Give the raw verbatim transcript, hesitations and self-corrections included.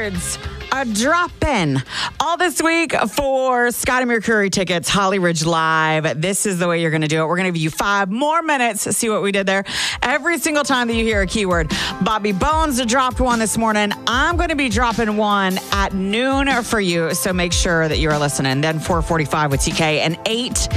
keywords are dropping all this week for Scotty McCreery tickets, Holly Ridge Live. This is the way you're going to do it. We're going to give you five more minutes to see what we did there. Every single time that you hear a keyword. Bobby Bones dropped one this morning. I'm going to be dropping one at noon for you, so make sure that you're listening. Then four forty-five with T K and eight